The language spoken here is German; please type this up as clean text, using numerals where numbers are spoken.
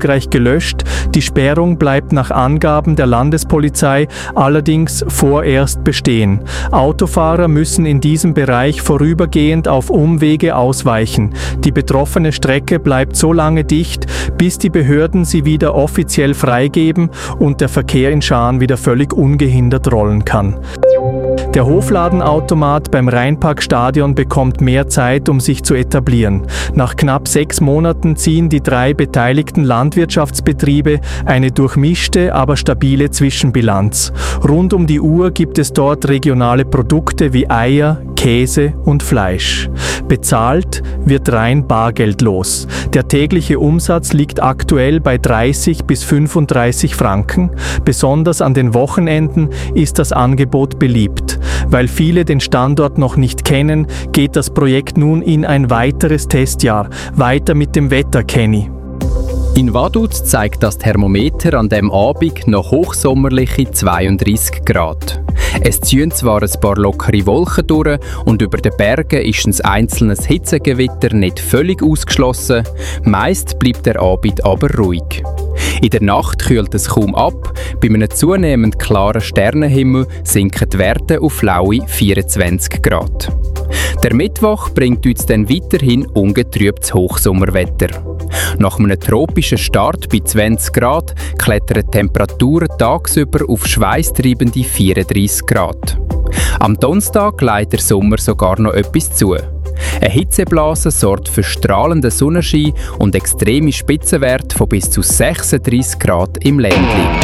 erfolgreich gelöscht. Die Sperrung bleibt nach Angaben der Landespolizei allerdings vorerst bestehen. Autofahrer müssen in diesem Bereich vorübergehend auf Umwege ausweichen. Die betroffene Strecke bleibt so lange dicht, bis die Behörden sie wieder offiziell freigeben und der Verkehr in Schaan wieder völlig ungehindert rollen kann. Der Hofladenautomat beim Rheinparkstadion bekommt mehr Zeit, um sich zu etablieren. Nach knapp 6 Monaten ziehen die 3 beteiligten Landwirtschaftsbetriebe eine durchmischte, aber stabile Zwischenbilanz. Rund um die Uhr gibt es dort regionale Produkte wie Eier, Käse und Fleisch. Bezahlt wird rein bargeldlos. Der tägliche Umsatz liegt aktuell bei 30 bis 35 Franken. Besonders an den Wochenenden ist das Angebot beliebt. Weil viele den Standort noch nicht kennen, geht das Projekt nun in ein weiteres Testjahr. Weiter mit dem Wetter, Kenny. In Vaduz zeigt das Thermometer an diesem Abend noch hochsommerliche 32 Grad. Es ziehen zwar ein paar lockere Wolken durch und über den Bergen ist ein einzelnes Hitzegewitter nicht völlig ausgeschlossen, meist bleibt der Abend aber ruhig. In der Nacht kühlt es kaum ab, bei einem zunehmend klaren Sternenhimmel sinken die Werte auf laue 24 Grad. Der Mittwoch bringt uns dann weiterhin ungetrübtes Hochsommerwetter. Nach einem tropischen Start bei 20 Grad klettern die Temperaturen tagsüber auf schweißtreibende 34 Grad. Am Donnerstag legt der Sommer sogar noch etwas zu. Eine Hitzeblase sorgt für strahlenden Sonnenschein und extreme Spitzenwerte von bis zu 36 Grad im Ländli.